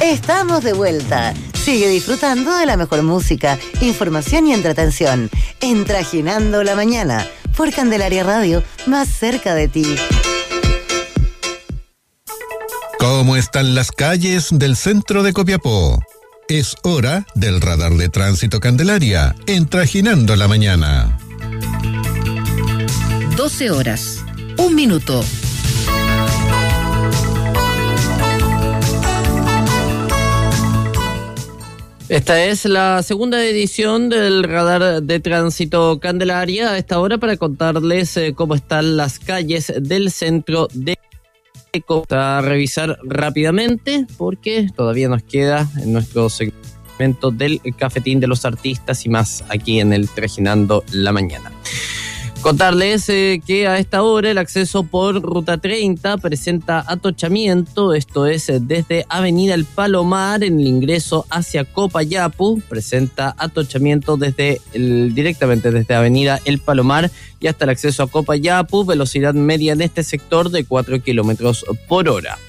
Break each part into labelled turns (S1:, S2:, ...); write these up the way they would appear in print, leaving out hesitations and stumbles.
S1: Estamos de vuelta. Sigue disfrutando de la mejor música, información y entretención. En Trajinando la Mañana, por Candelaria Radio, más cerca de ti.
S2: ¿Cómo están las calles del centro de Copiapó? Es hora del radar de tránsito Candelaria, en Trajinando la Mañana.
S3: 12 horas, 1 minuto.
S4: Esta es la segunda edición del Radar de Tránsito Candelaria, a esta hora para contarles cómo están las calles del centro de Copiapó. A revisar rápidamente porque todavía nos queda en nuestro segmento del cafetín de los artistas y más aquí en el Trajinando la Mañana. Contarles que a esta hora el acceso por Ruta 30 presenta atochamiento, esto es desde Avenida El Palomar en el ingreso hacia Copayapu, presenta atochamiento directamente desde Avenida El Palomar y hasta el acceso a Copayapu, velocidad media en este sector de 4 kilómetros por hora.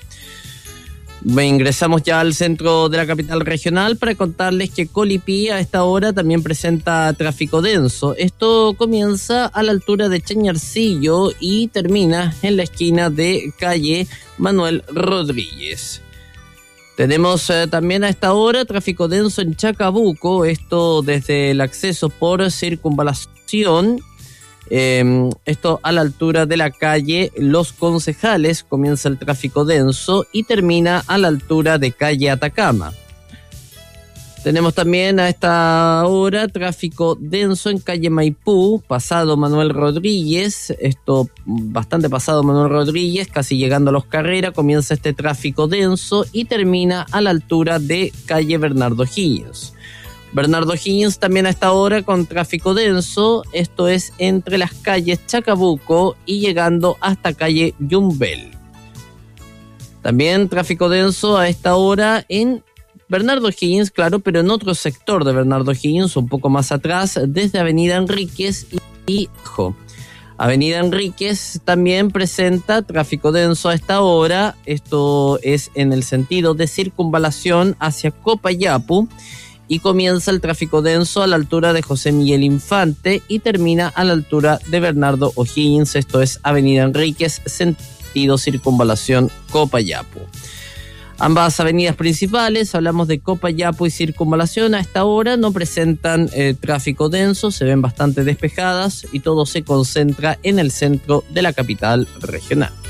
S4: Ingresamos ya al centro de la capital regional para contarles que Colipí a esta hora también presenta tráfico denso. Esto comienza a la altura de Chañarcillo y termina en la esquina de calle Manuel Rodríguez. Tenemos también a esta hora tráfico denso en Chacabuco, esto desde el acceso por circunvalación. Esto a la altura de la calle Los Concejales comienza el tráfico denso y termina a la altura de calle Atacama. Tenemos también a esta hora tráfico denso en calle Maipú, pasado Manuel Rodríguez, esto bastante pasado Manuel Rodríguez, casi llegando a Los Carreras, comienza este tráfico denso y termina a la altura de calle Bernardo Higgins. Bernardo Higgins también a esta hora con tráfico denso, esto es entre las calles Chacabuco y llegando hasta calle Yumbel. También tráfico denso a esta hora en Bernardo Higgins, claro, pero en otro sector de Bernardo Higgins, un poco más atrás, desde Avenida Enríquez y Avenida Enríquez también presenta tráfico denso a esta hora, esto es en el sentido de circunvalación hacia Copayapu, y comienza el tráfico denso a la altura de José Miguel Infante y termina a la altura de Bernardo O'Higgins, esto es Avenida Enríquez, sentido circunvalación Copayapu. Ambas avenidas principales, hablamos de Copayapu y circunvalación, a esta hora no presentan tráfico denso, se ven bastante despejadas y todo se concentra en el centro de la capital regional.